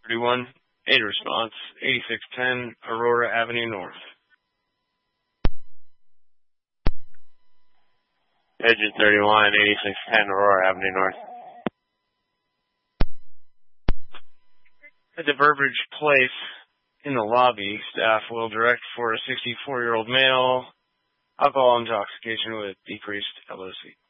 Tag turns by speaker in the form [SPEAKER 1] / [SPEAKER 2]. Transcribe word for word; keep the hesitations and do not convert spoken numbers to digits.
[SPEAKER 1] thirty-one, eight response, eighty-six ten Aurora Avenue North.
[SPEAKER 2] Engine thirty-one, eighty-six ten Aurora Avenue North.
[SPEAKER 1] At the Burbridge Place in the lobby, staff will direct for a sixty-four-year-old male, alcohol intoxication with decreased L O C.